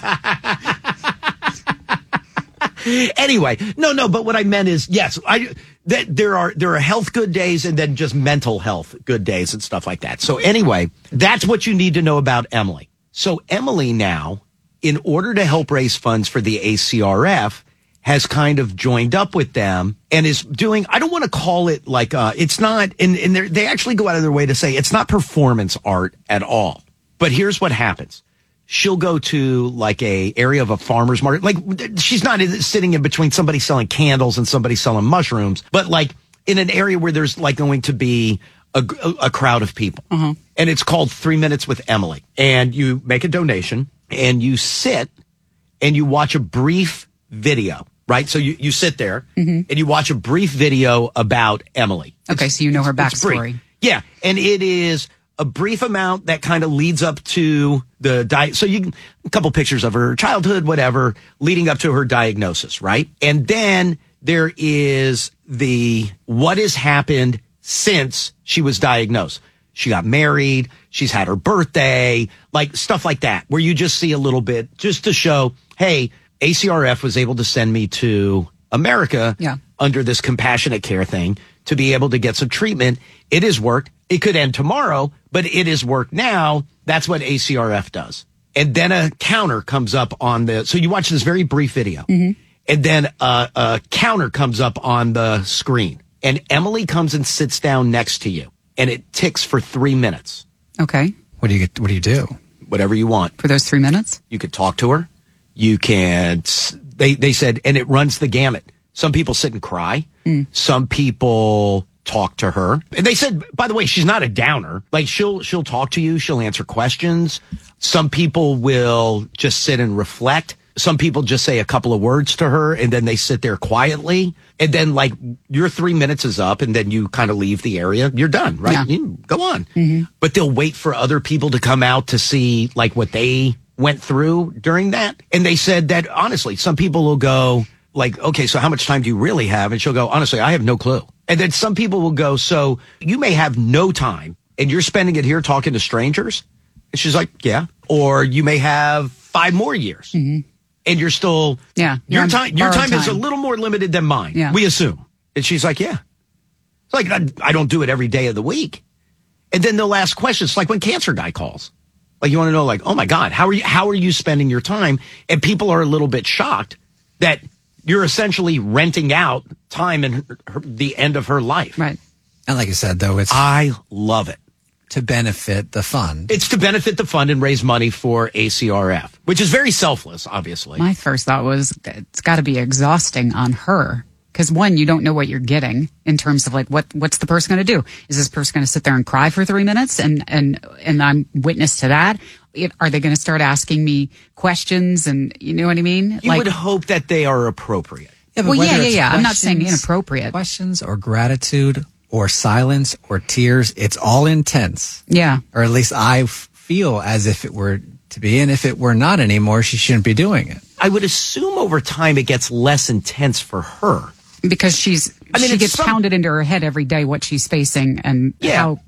yet. Anyway, no, no, but what I meant is, yes, I that there are there are health good days and then just mental health good days and stuff like that. So anyway, that's what you need to know about Emily. So Emily now, in order to help raise funds for the A C R F, has kind of joined up with them and is doing, I don't want to call it like, uh, it's not, and, and they actually go out of their way to say it's not performance art at all. But here's what happens. She'll go to like a area of a farmer's market. Like she's not sitting in between somebody selling candles and somebody selling mushrooms, but like in an area where there's like going to be a, a crowd of people. Uh-huh. And it's called Three Minutes with Emily. And you make a donation and you sit and you watch a brief video. Right. So you, you sit there mm-hmm. and you watch a brief video about Emily. Okay. It's, so you know her backstory. Yeah. And it is a brief amount that kind of leads up to the diet. So you a couple pictures of her childhood, whatever, leading up to her diagnosis. Right. And then there is the what has happened since she was diagnosed. She got married. She's had her birthday, like stuff like that, where you just see a little bit just to show, hey, A C R F was able to send me to America yeah. under this compassionate care thing to be able to get some treatment. It has worked. It could end tomorrow, but it has worked now. That's what A C R F does. And then a counter comes up on the, so you watch this very brief video mm-hmm. and then a, a counter comes up on the screen and Emily comes and sits down next to you and it ticks for three minutes. Okay. What do you get? What do you do? Whatever you want. For those three minutes? You could talk to her. You can, they, they said, and it runs the gamut. Some people sit and cry. Mm. Some people talk to her. And they said, by the way, she's not a downer. Like she'll, she'll talk to you. She'll answer questions. Some people will just sit and reflect. Some people just say a couple of words to her and then they sit there quietly. And then like your three minutes is up and then you kind of leave the area. You're done, right? Yeah. You go on. Mm-hmm. But they'll wait for other people to come out to see like what they went through during that. And they said that honestly, some people will go like, okay, so how much time do you really have? And she'll go, honestly, I have no clue. And then some people will go, so you may have no time and you're spending it here talking to strangers. And she's like, yeah. Or you may have five more years mm-hmm. and you're still, yeah, your time, your time, time is a little more limited than mine. Yeah. We assume. And she's like, yeah. It's like, I, I don't do it every day of the week. And then they'll ask questions like when Cancer Guy calls. Like you want to know, like, oh my God, how are you? How are you spending your time? And people are a little bit shocked that you're essentially renting out time in her, her, the end of her life. Right. And like you said, though, it's I love it to benefit the fund. It's to benefit the fund and raise money for A C R F, which is very selfless, obviously. My first thought was it's got to be exhausting on her. Because one, you don't know what you're getting in terms of like what what's the person going to do? Is this person going to sit there and cry for three minutes and and and I'm witness to that? It, are they going to start asking me questions and you know what I mean? You like, would hope that they are appropriate. Yeah, well, yeah, yeah, yeah. I'm not saying inappropriate. Questions or gratitude or silence or tears, it's all intense. Yeah, or at least I f- feel as if it were to be, and if it were not anymore, she shouldn't be doing it. I would assume over time it gets less intense for her. Because she's, I mean, she gets some, pounded into her head every day what she's facing and yeah. how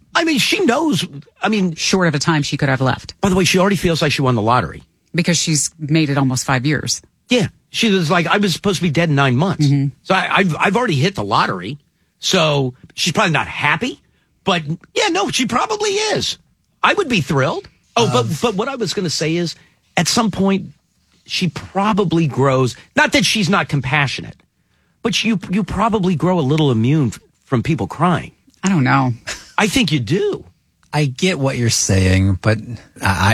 I mean, she knows. I mean, short of a time she could have left. By the way, she already feels like she won the lottery. Because she's made it almost five years. Yeah. She was like, I was supposed to be dead in nine months. Mm-hmm. So I, I've, I've already hit the lottery. So she's probably not happy. But yeah, no, she probably is. I would be thrilled. Oh, um, but, but what I was going to say is, at some point, she probably grows. Not that she's not compassionate, but you, you probably grow a little immune from people crying. I don't know. I think you do. I get what you're saying, but I